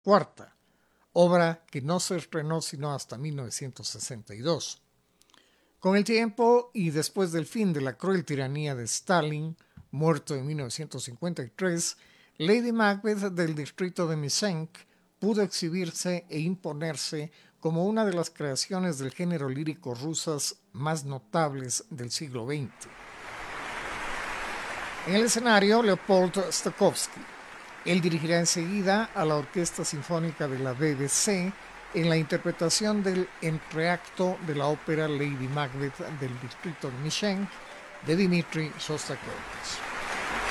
cuarta, obra que no se estrenó sino hasta 1962. Con el tiempo y después del fin de la cruel tiranía de Stalin, muerto en 1953, Lady Macbeth del distrito de Misenk pudo exhibirse e imponerse como una de las creaciones del género lírico rusas más notables del siglo XX. En el escenario, Leopold Stokowski. Él dirigirá enseguida a la Orquesta Sinfónica de la BBC en la interpretación del entreacto de la ópera Lady Macbeth del distrito de Misenk de Dmitri Shostakovich.